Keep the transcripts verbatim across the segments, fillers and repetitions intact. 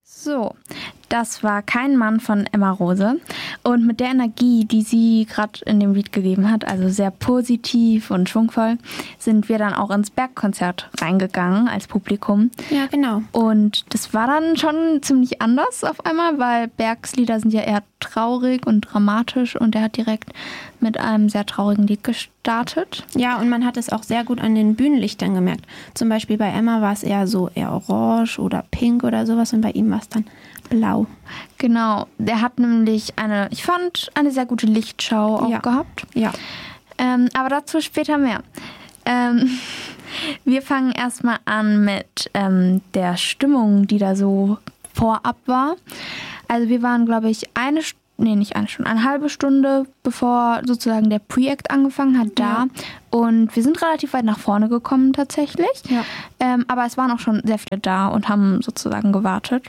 So, das war Kein Mann von Emma Rose. Und mit der Energie, die sie gerade in dem Lied gegeben hat, also sehr positiv und schwungvoll, sind wir dann auch ins Bergkonzert reingegangen als Publikum. Ja, genau. Und das war dann schon ziemlich anders auf einmal, weil Bergs Lieder sind ja eher traurig und dramatisch und er hat direkt mit einem sehr traurigen Lied gestartet. Ja, und man hat es auch sehr gut an den Bühnenlichtern gemerkt. Zum Beispiel bei Emma war es eher so eher orange oder pink oder sowas und bei ihm war es dann blau. Genau, der hat nämlich eine, ich fand, eine sehr gute Lichtschau auch ja. gehabt. Ja. Ähm, aber dazu später mehr. Ähm, wir fangen erstmal an mit ähm, der Stimmung, die da so vorab war. Also wir waren, glaube ich, eine Stunde, nee, nicht eine Stunde, eine halbe Stunde, bevor sozusagen der Pre-Act angefangen hat, da. Ja. Und wir sind relativ weit nach vorne gekommen tatsächlich. Ja. Ähm, aber es waren auch schon sehr viele da und haben sozusagen gewartet.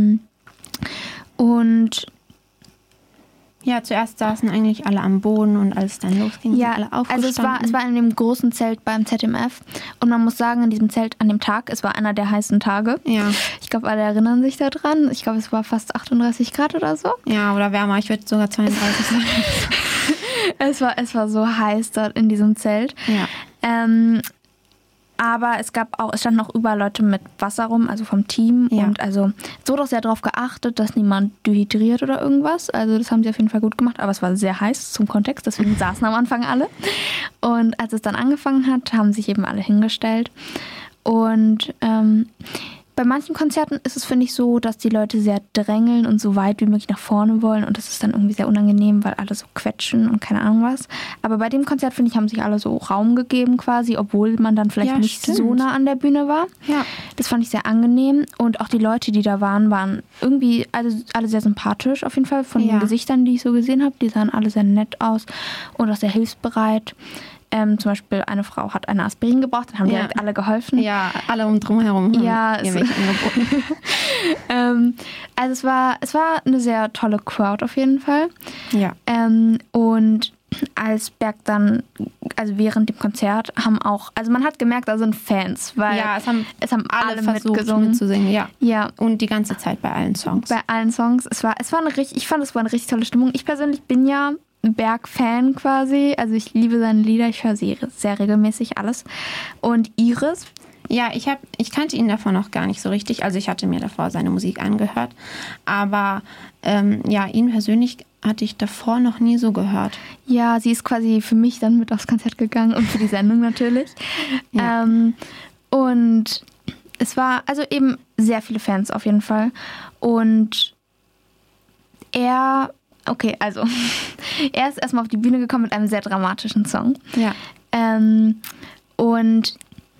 Und ja, zuerst saßen eigentlich alle am Boden und als es dann losging, ja, sind alle aufgestanden. Also es war, es war in dem großen Zelt beim Z M F und man muss sagen, in diesem Zelt an dem Tag, es war einer der heißen Tage. Ja. Ich glaube, alle erinnern sich daran. Ich glaube, es war fast achtunddreißig Grad oder so. Ja, oder wärmer. Ich würde sogar zweiunddreißig sagen. es, war, es war so heiß dort in diesem Zelt. Ja. Ähm, Aber es gab auch, es standen auch überall Leute mit Wasser rum, also vom Team. Ja. Und also es wurde auch sehr darauf geachtet, dass niemand dehydriert oder irgendwas. Also das haben sie auf jeden Fall gut gemacht. Aber es war sehr heiß zum Kontext, deswegen saßen am Anfang alle. Und als es dann angefangen hat, haben sich eben alle hingestellt. Und ähm, bei manchen Konzerten ist es, finde ich, so, dass die Leute sehr drängeln und so weit wie möglich nach vorne wollen. Und das ist dann irgendwie sehr unangenehm, weil alle so quetschen und keine Ahnung was. Aber bei dem Konzert, finde ich, haben sich alle so Raum gegeben quasi, obwohl man dann vielleicht ja, nicht stimmt. so nah an der Bühne war. Ja. Das fand ich sehr angenehm. Und auch die Leute, die da waren, waren irgendwie alle, alle sehr sympathisch auf jeden Fall. Von ja. den Gesichtern, die ich so gesehen habe. Die sahen alle sehr nett aus und auch sehr hilfsbereit. Ähm, zum Beispiel eine Frau hat eine Aspirin gebraucht, dann haben ja. direkt alle geholfen. Ja, alle um drum herum haben ja, ihr welche angeboten. ähm, also es war, es war eine sehr tolle Crowd auf jeden Fall. Ja. Ähm, und als Berg dann, also während dem Konzert, haben auch, also man hat gemerkt, da sind Fans, weil ja, es haben, es haben alle, alle versucht mitgesungen. mitzusingen. Ja. ja. Und die ganze Zeit bei allen Songs. Bei allen Songs. Es war, es war eine richtig, ich fand, es war eine richtig tolle Stimmung. Ich persönlich bin ja Berg-Fan quasi. Also ich liebe seine Lieder, ich höre sie sehr regelmäßig alles. Und Iris? Ja, ich hab, ich kannte ihn davor noch gar nicht so richtig. Also ich hatte mir davor seine Musik angehört. Aber ähm, ja, ihn persönlich hatte ich davor noch nie so gehört. Ja, sie ist quasi für mich dann mit aufs Konzert gegangen und für die Sendung natürlich. Ja. Ähm, und es war also eben sehr viele Fans auf jeden Fall. Und er... Okay, also er ist erstmal auf die Bühne gekommen mit einem sehr dramatischen Song. Ja. Ähm, und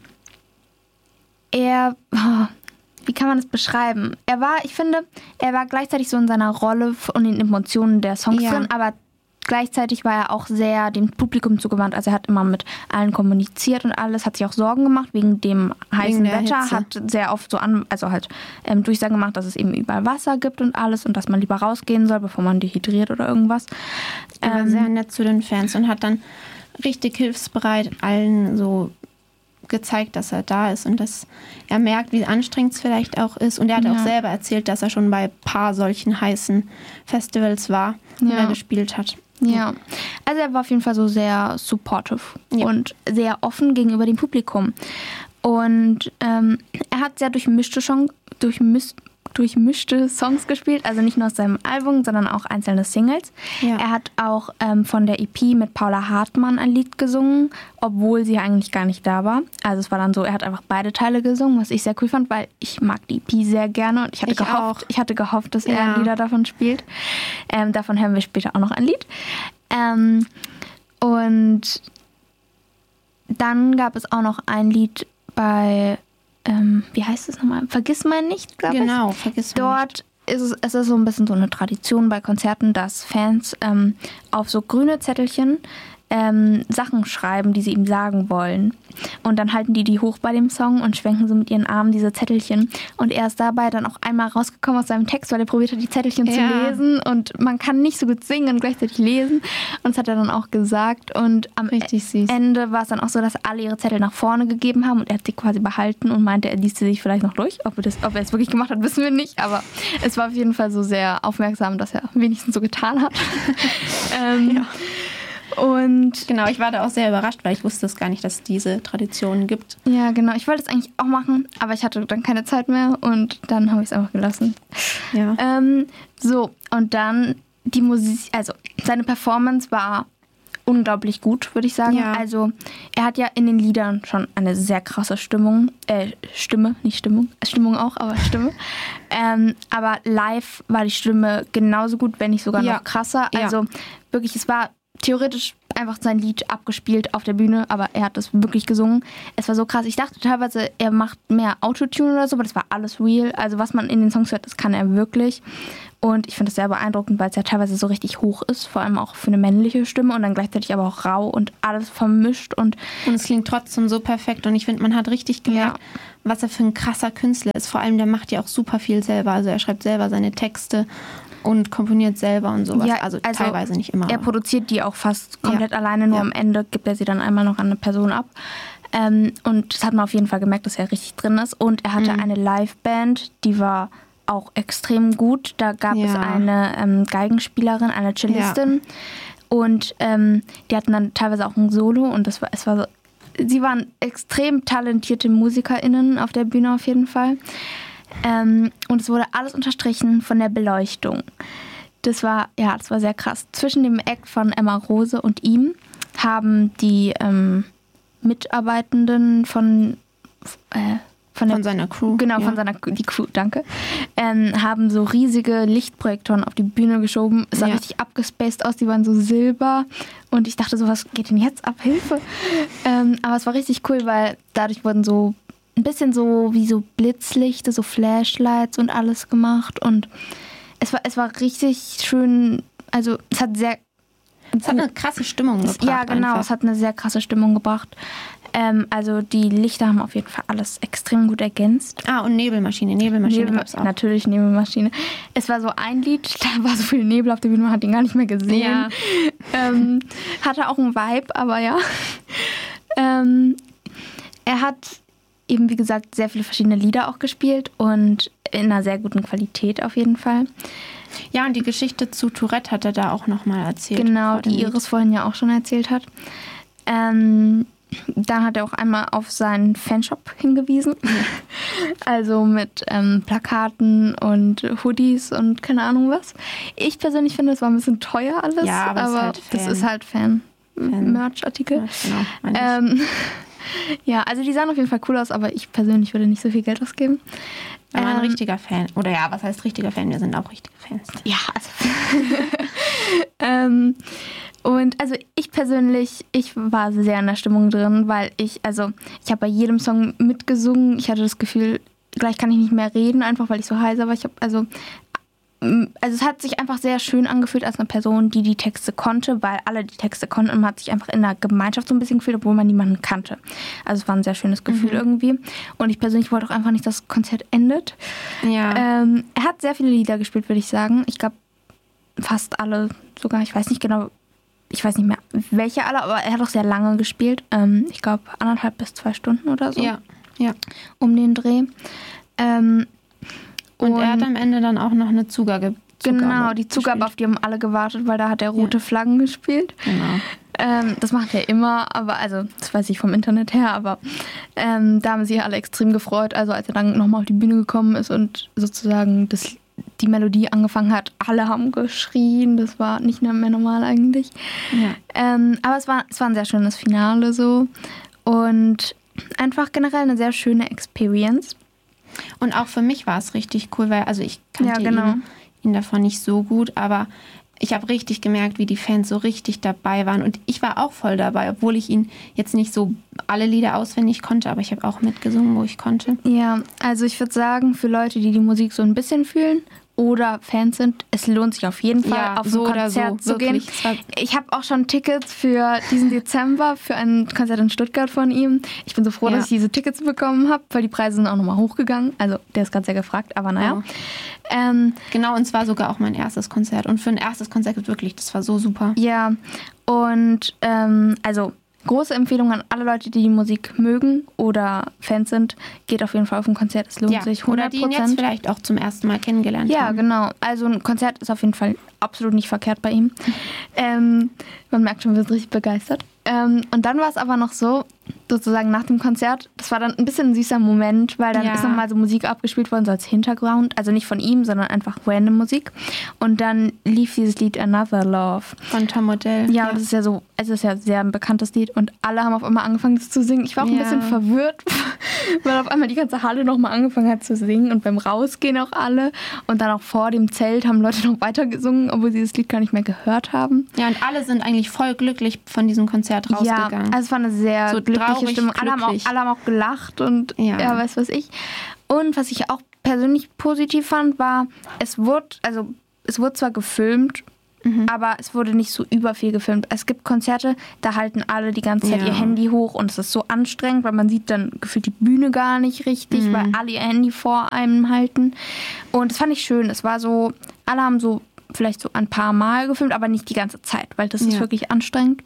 er, oh, wie kann man das beschreiben? Er war, ich finde, er war gleichzeitig so in seiner Rolle und den Emotionen der Songs ja. drin, aber gleichzeitig war er auch sehr dem Publikum zugewandt. Also er hat immer mit allen kommuniziert und alles, hat sich auch Sorgen gemacht wegen dem heißen wegen Wetter, Hitze. hat sehr oft so an, also halt ähm, Durchsagen gemacht, dass es eben überall Wasser gibt und alles und dass man lieber rausgehen soll, bevor man dehydriert oder irgendwas. Er war ähm, sehr nett zu den Fans und hat dann richtig hilfsbereit allen so gezeigt, dass er da ist und dass er merkt, wie anstrengend es vielleicht auch ist. Und er hat ja. auch selber erzählt, dass er schon bei ein paar solchen heißen Festivals war, wo ja. er gespielt hat. Ja, also er war auf jeden Fall so sehr supportive ja. und sehr offen gegenüber dem Publikum. Und ähm, er hat sehr durchmischte, Song, durchmis, durchmischte Songs gespielt, also nicht nur aus seinem Album, sondern auch einzelne Singles. Ja. Er hat auch ähm, von der E P mit Paula Hartmann ein Lied gesungen, obwohl sie eigentlich gar nicht da war. Also es war dann so, er hat einfach beide Teile gesungen, was ich sehr cool fand, weil ich mag die E P sehr gerne und ich hatte, ich gehofft, auch. ich hatte gehofft, dass er ja. Lieder davon spielt. Ähm, davon hören wir später auch noch ein Lied. Ähm, und dann gab es auch noch ein Lied bei, ähm, wie heißt es nochmal? Vergiss mein nicht, glaube ich. Genau, vergiss mein Dort nicht. Ist es, es ist so ein bisschen so eine Tradition bei Konzerten, dass Fans ähm, auf so grüne Zettelchen ähm, Sachen schreiben, die sie ihm sagen wollen. Und dann halten die die hoch bei dem Song und schwenken so mit ihren Armen diese Zettelchen. Und er ist dabei dann auch einmal rausgekommen aus seinem Text, weil er probiert hat, die Zettelchen ja. zu lesen. Und man kann nicht so gut singen und gleichzeitig lesen. Und das hat er dann auch gesagt. Und am Richtig süß. Ende war es dann auch so, dass alle ihre Zettel nach vorne gegeben haben. Und er hat sie quasi behalten und meinte, er liest sie sich vielleicht noch durch. Ob er, das, ob er es wirklich gemacht hat, wissen wir nicht. Aber es war auf jeden Fall so sehr aufmerksam, dass er wenigstens so getan hat. ähm, ja. Und genau, ich war da auch sehr überrascht, weil ich wusste es gar nicht, dass es diese Tradition gibt. Ja, genau. Ich wollte es eigentlich auch machen, aber ich hatte dann keine Zeit mehr und dann habe ich es einfach gelassen. Ja. Ähm, so, und dann die Musik, also seine Performance war unglaublich gut, würde ich sagen. Ja. Also er hat ja in den Liedern schon eine sehr krasse Stimmung, äh, Stimme, nicht Stimmung, Stimmung auch, aber Stimme. ähm, aber live war die Stimme genauso gut, wenn nicht sogar ja. noch krasser. Ja. Also wirklich, es war theoretisch einfach sein Lied abgespielt auf der Bühne, aber er hat das wirklich gesungen. Es war so krass. Ich dachte teilweise, er macht mehr Autotune oder so, aber das war alles real. Also was man in den Songs hört, das kann er wirklich. Und ich finde das sehr beeindruckend, weil es ja teilweise so richtig hoch ist, vor allem auch für eine männliche Stimme und dann gleichzeitig aber auch rau und alles vermischt. Und, und es klingt trotzdem so perfekt und ich finde, man hat richtig gemerkt, ja. was er für ein krasser Künstler ist. Vor allem, der macht ja auch super viel selber. Also er schreibt selber seine Texte und komponiert selber und sowas. Ja, also, also teilweise nicht immer. Er produziert die auch fast komplett ja. alleine, nur ja. am Ende gibt er sie dann einmal noch an eine Person ab. Ähm, und das hat man auf jeden Fall gemerkt, dass er richtig drin ist. Und er hatte mhm. eine Liveband, die war auch extrem gut. Da gab ja. es eine ähm, Geigenspielerin, eine Cellistin. Ja. Und ähm, die hatten dann teilweise auch ein Solo. Und das war, es war so, sie waren extrem talentierte MusikerInnen auf der Bühne auf jeden Fall. Ähm, und es wurde alles unterstrichen von der Beleuchtung. Das war, ja, das war sehr krass. Zwischen dem Act von Emma Rose und ihm haben die ähm, Mitarbeitenden von, äh, von, der, von seiner Crew. Genau, ja. von seiner die Crew, danke. Ähm, haben so riesige Lichtprojektoren auf die Bühne geschoben. Es sah ja. richtig abgespaced aus, die waren so silber. Und ich dachte so, was geht denn jetzt ab? Hilfe! Ähm, aber es war richtig cool, weil dadurch wurden so ein bisschen so wie so Blitzlichter, so Flashlights und alles gemacht. Und es war, es war richtig schön, also es hat sehr... Es hat eine krasse Stimmung gebracht. Ja, genau, einfach. es hat eine sehr krasse Stimmung gebracht. Ähm, also die Lichter haben auf jeden Fall alles extrem gut ergänzt. Ah, und Nebelmaschine, Nebelmaschine Nebel, gab's auch. Natürlich Nebelmaschine. Es war so ein Lied, da war so viel Nebel auf der Bühne, man hat ihn gar nicht mehr gesehen. Ja. Ähm, hatte auch einen Vibe, aber ja. ähm, er hat eben, wie gesagt, sehr viele verschiedene Lieder auch gespielt und in einer sehr guten Qualität auf jeden Fall. Ja, und die Geschichte zu Tourette hat er da auch nochmal erzählt. Genau, die Iris vorhin ja auch schon erzählt hat. Ähm, dann hat er auch einmal auf seinen Fanshop hingewiesen. Also mit ähm, Plakaten und Hoodies und keine Ahnung was. Ich persönlich finde, es war ein bisschen teuer alles. Ja, aber, aber es ist halt das ist halt Fan-Merch-Artikel. Genau, ähm, ja, also die sahen auf jeden Fall cool aus, aber ich persönlich würde nicht so viel Geld ausgeben. Aber ein ähm, richtiger Fan. Oder ja, was heißt richtiger Fan? Wir sind auch richtige Fans. Ja, also. ähm, und also ich persönlich, ich war sehr in der Stimmung drin, weil ich, also ich habe bei jedem Song mitgesungen. Ich hatte das Gefühl, gleich kann ich nicht mehr reden, einfach weil ich so heiser war. Ich habe also Also es hat sich einfach sehr schön angefühlt als eine Person, die die Texte konnte, weil alle die Texte konnten und man hat sich einfach in der Gemeinschaft so ein bisschen gefühlt, obwohl man niemanden kannte. Also es war ein sehr schönes Gefühl mhm. irgendwie. Und ich persönlich wollte auch einfach nicht, dass das Konzert endet. Ja. Ähm, er hat sehr viele Lieder gespielt, würde ich sagen. Ich glaube fast alle sogar. Ich weiß nicht genau, ich weiß nicht mehr welche alle, aber er hat auch sehr lange gespielt. Ähm, ich glaube anderthalb bis zwei Stunden oder so. Ja, ja. Um den Dreh. Ähm, Und, und er hat am Ende dann auch noch eine Zugabe. Zugabe genau, die Zugabe, auf die haben alle gewartet, weil da hat er rote ja. Flaggen gespielt. Genau. Ähm, das macht er immer, aber also das weiß ich vom Internet her, aber ähm, da haben sich alle extrem gefreut. Also als er dann nochmal auf die Bühne gekommen ist und sozusagen das, die Melodie angefangen hat, alle haben geschrien. Das war nicht mehr normal eigentlich. Ja. Ähm, aber es war, es war ein sehr schönes Finale so und einfach generell eine sehr schöne Experience. Und auch für mich war es richtig cool, weil also ich kannte ja, genau. ihn, ihn davon nicht so gut, aber ich habe richtig gemerkt, wie die Fans so richtig dabei waren. Und ich war auch voll dabei, obwohl ich ihn jetzt nicht so alle Lieder auswendig konnte, aber ich habe auch mitgesungen, wo ich konnte. Ja, also ich würde sagen, für Leute, die die Musik so ein bisschen fühlen oder Fans sind, es lohnt sich auf jeden Fall, Ja, auf so ein oder Konzert so, zu wirklich. gehen. Es war- Ich habe auch schon Tickets für diesen Dezember für ein Konzert in Stuttgart von ihm. Ich bin so froh, Ja. dass ich diese Tickets bekommen habe, weil die Preise sind auch nochmal hochgegangen. Also der ist gerade sehr gefragt, aber naja. Oh. Ähm, Genau, und zwar sogar auch mein erstes Konzert. Und für ein erstes Konzert gibt wirklich, das war so super. ja, und ähm, also große Empfehlung an alle Leute, die die Musik mögen oder Fans sind, geht auf jeden Fall auf ein Konzert. Es lohnt Ja. sich Oder hundert die ihn Prozent. jetzt vielleicht auch zum ersten Mal kennengelernt Ja, haben. genau. Also ein Konzert ist auf jeden Fall absolut nicht verkehrt bei ihm. Ähm, man merkt schon, wir sind richtig begeistert. Ähm, und dann war es aber noch so, sozusagen nach dem Konzert, das war dann ein bisschen ein süßer Moment, weil dann Ja. ist nochmal so Musik abgespielt worden, so als Hintergrund. Also nicht von ihm, sondern einfach random Musik. Und dann lief dieses Lied Another Love. Von Tom Odell. Ja, und das ist ja so, es ist ja sehr ein bekanntes Lied und alle haben auf einmal angefangen, das zu singen. Ich war auch ein Ja. bisschen verwirrt, weil auf einmal die ganze Halle nochmal angefangen hat zu singen und beim Rausgehen auch alle. Und dann auch vor dem Zelt haben Leute noch weiter gesungen, obwohl sie das Lied gar nicht mehr gehört haben. Ja, und alle sind eigentlich voll glücklich von diesem Konzert rausgegangen. Ja, also es war eine sehr So glückliche traurig, Stimmung. Alle haben, auch, glücklich. alle haben auch gelacht und ja. Ja. weiß was ich. Und was ich auch persönlich positiv fand, war, es wurde, also es wurde zwar gefilmt, Mhm. aber es wurde nicht so über viel gefilmt. Es gibt Konzerte, da halten alle die ganze Zeit Ja. ihr Handy hoch und es ist so anstrengend, weil man sieht dann gefühlt die Bühne gar nicht richtig, Mhm. weil alle ihr Handy vor einem halten. Und das fand ich schön. Es war so, alle haben so vielleicht so ein paar Mal gefilmt, aber nicht die ganze Zeit, weil das ist Ja. wirklich anstrengend.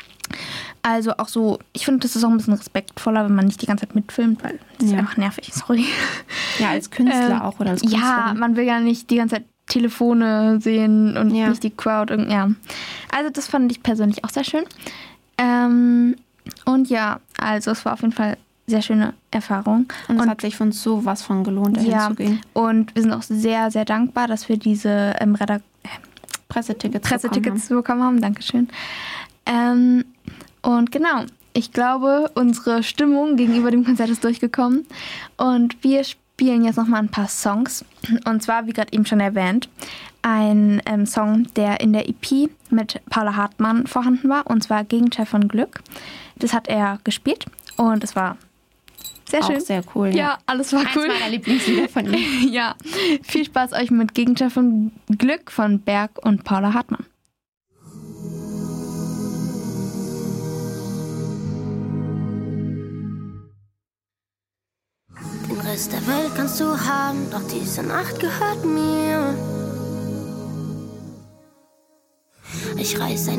Also auch so, ich finde, das ist auch ein bisschen respektvoller, wenn man nicht die ganze Zeit mitfilmt, weil das ist Ja. einfach nervig, sorry. Ja, als Künstler Ähm, auch oder als Ja, Künstlerin. man will ja nicht die ganze Zeit Telefone sehen und Ja. nicht die Crowd. irgend- Ja. Also das fand ich persönlich auch sehr schön. Ähm, und ja, also es war auf jeden Fall sehr schöne Erfahrung. Und es und- hat sich für uns sowas von gelohnt, dahin Ja, zu gehen. und wir sind auch sehr, sehr dankbar, dass wir diese ähm, Redak- Pressetickets, Pressetickets bekommen haben. Dankeschön. Ähm, und genau, ich glaube, unsere Stimmung gegenüber dem Konzert ist durchgekommen. Und wir spielen jetzt nochmal ein paar Songs. Und zwar, wie gerade eben schon erwähnt, ein ähm, Song, der in der E P mit Paula Hartmann vorhanden war. Und zwar Gegenteil von Glück. Das hat er gespielt. Und es war sehr Auch schön. sehr cool. Ja, alles war Eins cool. meiner Lieblingslieder von ihm. Ja, viel Spaß euch mit Gegenteil von Glück von Berg und Paula Hartmann. Den Rest der Welt kannst du haben, doch diese Nacht gehört mir. Ich reiß ein